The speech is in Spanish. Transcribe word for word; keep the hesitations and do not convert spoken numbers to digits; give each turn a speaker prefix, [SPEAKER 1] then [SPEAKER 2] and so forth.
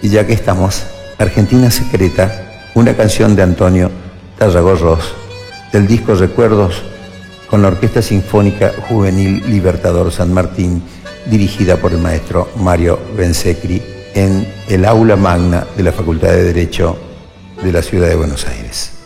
[SPEAKER 1] Y ya que estamos, Argentina Secreta, una canción de Antonio Tarragó-Ros, del disco Recuerdos, con la Orquesta Sinfónica Juvenil Libertador San Martín, dirigida por el maestro Mario Bensecri, en el aula magna de la Facultad de Derecho de la Ciudad de Buenos Aires.